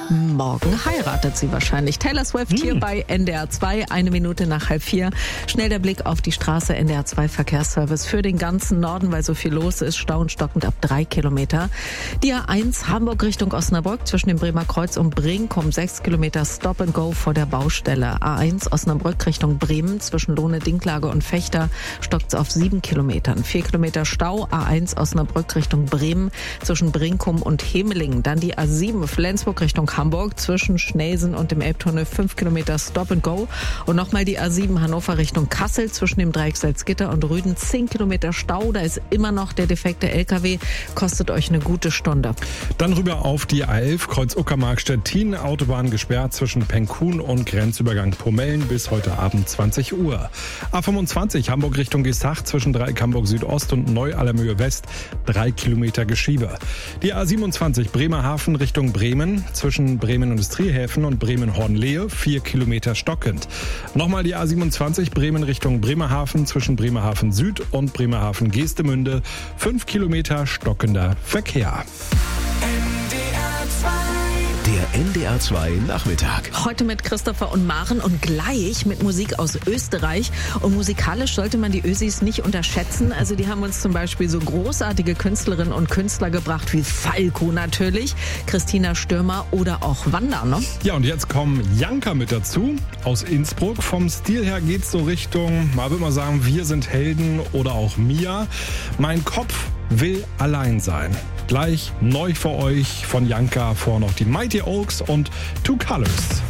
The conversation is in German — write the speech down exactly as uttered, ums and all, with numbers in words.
Morgen heiratet sie wahrscheinlich. Taylor Swift hm. hier bei N D R zwei, eine Minute nach halb vier. Schnell der Blick auf die Straße. N D R zwei Verkehrsservice für den ganzen Norden, weil so viel los ist. Stau und stockend ab drei Kilometer. Die A eins Hamburg Richtung Osnabrück zwischen dem Bremer Kreuz und Brinkum. Sechs Kilometer Stop and Go vor der Baustelle. A eins Osnabrück Richtung Bremen zwischen Lohne, Dinklage und Fechter stockt auf sieben Kilometern. Vier Kilometer Stau. A eins Osnabrück Richtung Bremen zwischen Brinkum und Hemelingen. Dann die A sieben Flensburg Richtung Hamburg zwischen Schnelsen und dem Elbtunnel. Fünf Kilometer Stop and Go. Und nochmal die A sieben Hannover Richtung Kassel zwischen dem Dreieck Salzgitter und Rüden. Zehn Kilometer Stau. Da ist immer noch der defekte L K W. Kostet euch eine gute Stunde. Dann rüber auf die A elf Kreuz Uckermark Stettin. Autobahn gesperrt zwischen Penkhuhn und Grenzübergang Pomellen bis heute Abend zwanzig Uhr. A fünfundzwanzig Hamburg Richtung Geesthacht zwischen Dreieck Hamburg Südost und Neu-Allermöhe West. Drei Kilometer Geschiebe. Die A siebenundzwanzig Bremerhaven Richtung Bremen zwischen Bremen Industriehäfen und Bremen-Hornlehe. Vier Kilometer stockend. Nochmal die A siebenundzwanzig Bremen Richtung Bremerhaven zwischen Bremerhaven Süd und Bremerhaven Geestemünde. Fünf Kilometer stockender Verkehr. Der N D R zwei Nachmittag. Heute mit Christopher und Maren und gleich mit Musik aus Österreich. Und musikalisch sollte man die Ösis nicht unterschätzen. Also die haben uns zum Beispiel so großartige Künstlerinnen und Künstler gebracht wie Falco natürlich, Christina Stürmer oder auch Wanda, ne? Ja, und jetzt kommen Janka mit dazu aus Innsbruck. Vom Stil her geht's so Richtung, mal würde man sagen, wir sind Helden oder auch Mia. Mein Kopf will allein sein. Gleich neu für euch von Janka vor noch die Mighty Oaks und Two Colors.